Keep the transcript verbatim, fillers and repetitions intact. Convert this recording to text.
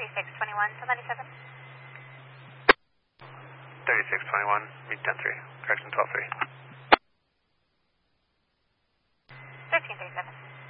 thirty-six twenty-one to ninety-seven. thirty-six twenty-one, meet ten three, correction twelve three. thirteen thirty-seven.